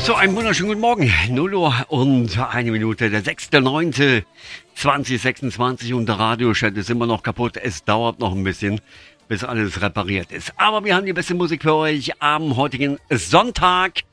So, einen wunderschönen guten Morgen. 0 Uhr und 1 Minute, der 6.9.2026 und der Radioschalter ist immer noch kaputt. Es dauert noch ein bisschen, bis alles repariert ist. Aber wir haben die beste Musik für euch am heutigen Sonntag.